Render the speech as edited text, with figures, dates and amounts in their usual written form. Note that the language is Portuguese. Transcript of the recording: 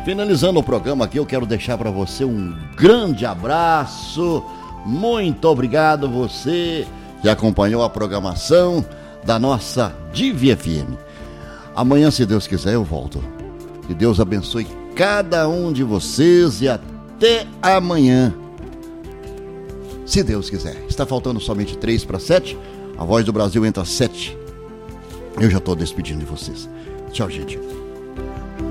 Finalizando o programa aqui, eu quero deixar para você um grande abraço. Muito obrigado você que acompanhou a programação da nossa Divi FM. Amanhã, se Deus quiser, eu volto. Que Deus abençoe cada um de vocês e até amanhã. Se Deus quiser. Está faltando somente 3 para 7. A Voz do Brasil entra às 7. Eu já estou despedindo de vocês. Tchau, gente.